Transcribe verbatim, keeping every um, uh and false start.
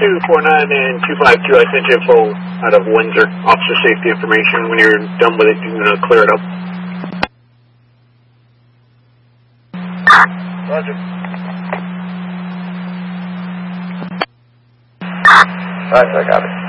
two four nine and two five two, I sent you info out of Windsor, officer safety information. When you're done with it, you can uh, clear it up. Roger. Alright, I got it.